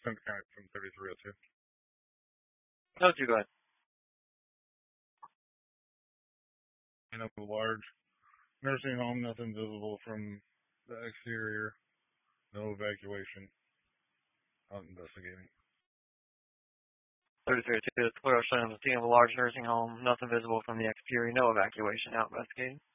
Centre County from 3302. No, too good. And up a large nursing home, nothing visible from the exterior. No evacuation. Out investigating. 3302, the Toledo showing the scene of a large nursing home, nothing visible from the exterior, no evacuation, out investigating.